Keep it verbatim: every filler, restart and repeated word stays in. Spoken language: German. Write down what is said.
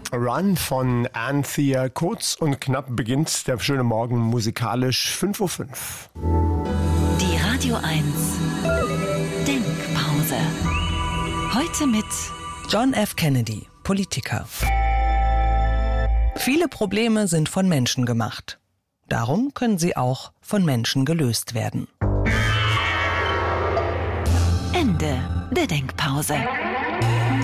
Run von Anthea. Kurz und knapp beginnt der schöne Morgen musikalisch fünf Uhr fünf. Die Radio eins Denkpause. Heute mit John F. Kennedy, Politiker. Viele Probleme sind von Menschen gemacht. Darum können sie auch von Menschen gelöst werden. Ende der Denkpause.